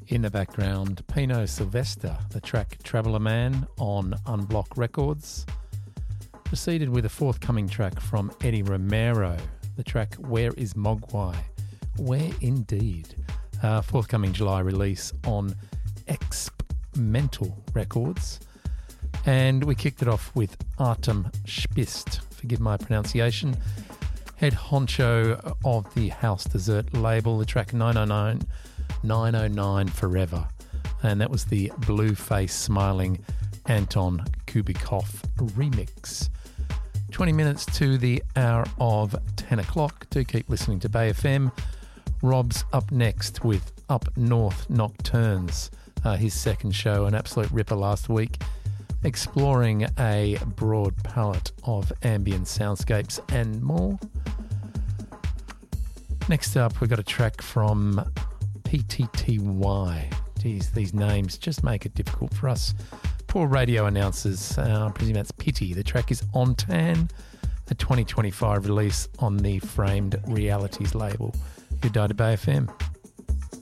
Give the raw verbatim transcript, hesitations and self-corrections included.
In the background, Pino Sylvester, the track Traveller Man on Unblock Records. Proceeded with a forthcoming track from Eddie Romero, the track Where is Mogwai? Where indeed? Uh, forthcoming July release on Expmental Records. And we kicked it off with Artem Spist, forgive my pronunciation, head honcho of the House Dessert label, the track nine oh nine, nine oh nine Forever. And that was the blue face smiling Anton Kubikov remix. twenty minutes to the hour of ten o'clock. Do keep listening to Bay F M. Rob's up next with Up North Nocturnes, uh, his second show, an absolute ripper last week, exploring a broad palette of ambient soundscapes and more. Next up, we've got a track from P T T Y. Geez, these names just make it difficult for us poor radio announcers. Uh, I presume that's Pity. The track is On Tan, a twenty twenty-five release on the Framed Realities label. You died at Bay F M.